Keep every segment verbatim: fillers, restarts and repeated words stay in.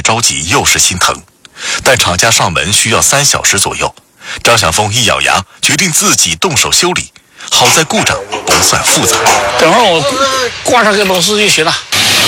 着急又是心疼，但厂家上门需要三小时左右。张晓峰一咬牙，决定自己动手修理。好在故障不算复杂。 等会儿我挂上个螺丝就行了。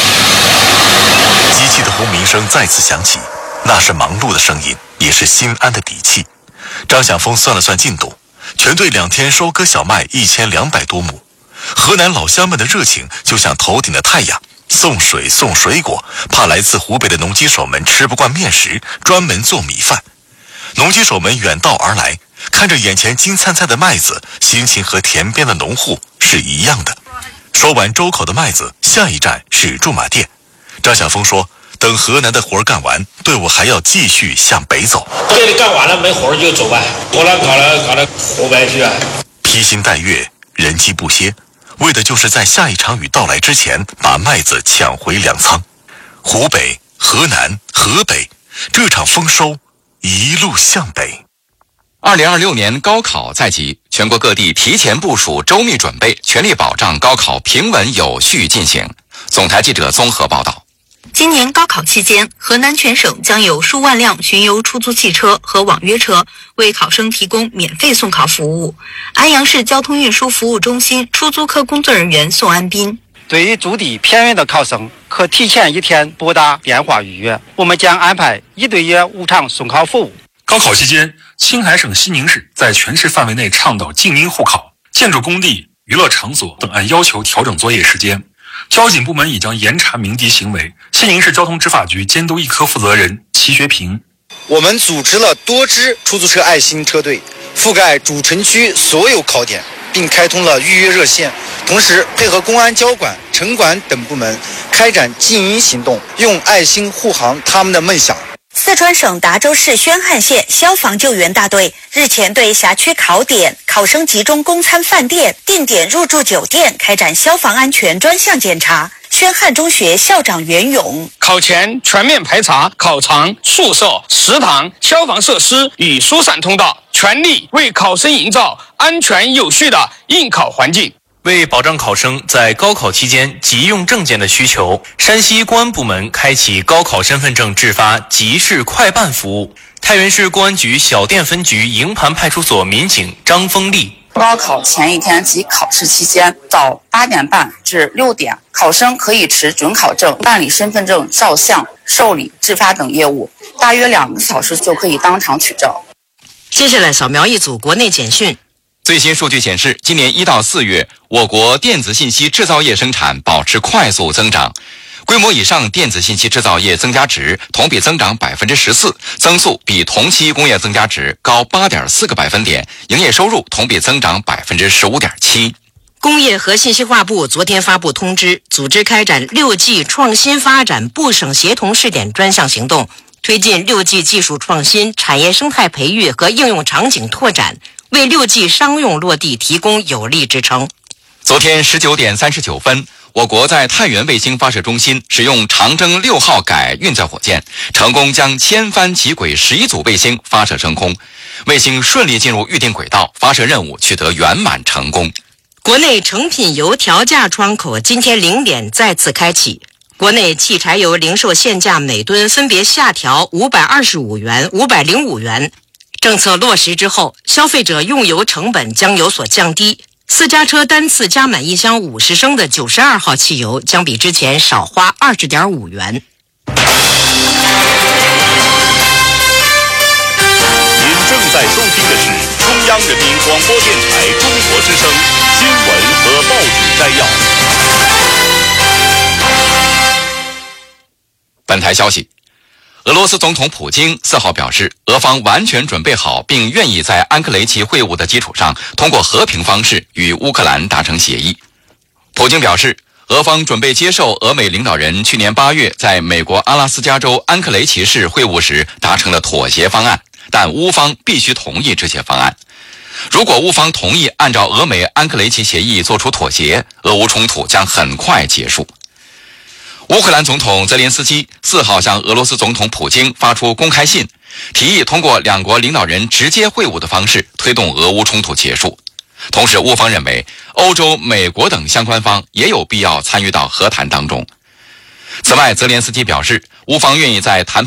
机器的轰鸣声再次响起，那是忙碌的声音，也是心安的底气。张晓峰算了算进度，全队两天收割小麦一千两百多亩。河南老乡们的热情就像头顶的太阳，送水送水果，怕来自湖北的农机手们吃不惯面食，专门做米饭。农机手们远道而来，看着眼前金灿灿的麦子，心情和田边的农户是一样的。收完周口的麦子，下一站是驻马店。张晓峰说，等河南的活干完，队伍还要继续向北走。 这里干完了没活就走吧，过来搞了搞了湖北去啊。 披星戴月，人机不歇，为的就是在下一场雨到来之前把麦子抢回粮仓。湖北、河南、河北，这场丰收一路向北。 二零二六年高考在即，全国各地提前部署、周密准备，全力保障高考平稳有序进行。总台记者综合报道。 今年高考期间，河南全省将有数万辆巡游出租汽车和网约车为考生提供免费送考服务。安阳市交通运输服务中心出租科工作人员宋安斌： 对于住地偏远的考生，可提前一天拨打电话预约，我们将安排一对一无偿送考服务。 高考期间，青海省西宁市在全市范围内倡导静音护考，建筑工地、娱乐场所等按要求调整作业时间。交警部门已将严查鸣笛行为。西宁市交通执法局监督一科负责人齐学平： 我们组织了多支出租车爱心车队，覆盖主城区所有考点，并开通了预约热线，同时配合公安交管、城管等部门开展静音行动，用爱心护航他们的梦想。 四川省达州市宣汉县消防救援大队日前对辖区考点、考生集中供餐饭店、定点入住酒店开展消防安全专项检查。宣汉中学校长袁勇： 考前全面排查考场、宿舍、食堂、消防设施与疏散通道，全力为考生营造安全有序的应考环境。 为保障考生在高考期间急用证件的需求，山西公安部门开启高考身份证制发即时快办服务。太原市公安局小店分局营盘派出所民警张峰丽： 高考前一天及考试期间，早八点半至六点，考生可以持准考证办理身份证照相、受理、制发等业务，大约两个小时就可以当场取证。 接下来扫描一组国内简讯。 最新数据显示，今年一到四月，我国电子信息制造业生产保持快速增长，规模以上电子信息制造业增加值同比增长百分之十四，增速比同期工业增加值高八点四个百分点，营业收入同比增长百分之十五点七。 工业和信息化部昨天发布通知，组织开展六 G 创新发展部省协同试点专项行动，推进六 G 技术创新、产业生态培育和应用场景拓展，为六 G 商用落地提供有力支撑。 昨天十九点三十九分，我国在太原卫星发射中心使用长征六号改运载火箭，成功将千帆奇轨十一组卫星发射升空，卫星顺利进入预定轨道，发射任务取得圆满成功。 国内成品油调价窗口今天零点再次开启，国内汽柴油零售限价每吨分别下调五百二十五元、五百零五元。政策落实之后，消费者用油成本将有所降低。私家车单次加满一箱五十升的九十二号汽油，将比之前少花二十点五元。 您正在收听的是中央人民广播电台中国之声新闻和报纸摘要。 本台消息。俄罗斯总统普京四号表示，俄方完全准备好并愿意在安克雷奇会晤的基础上，通过和平方式与乌克兰达成协议。普京表示，俄方准备接受俄美领导人去年八月在美国阿拉斯加州安克雷奇市会晤时达成的妥协方案，但乌方必须同意这些方案。如果乌方同意按照俄美安克雷奇协议做出妥协，俄乌冲突将很快结束。乌克兰总统泽连斯基四号向俄罗斯总统普京发出公开信，提议通过两国领导人直接会晤的方式推动俄乌冲突结束。同时，乌方认为欧洲、美国等相关方也有必要参与到和谈当中。此外，泽连斯基表示，乌方愿意在谈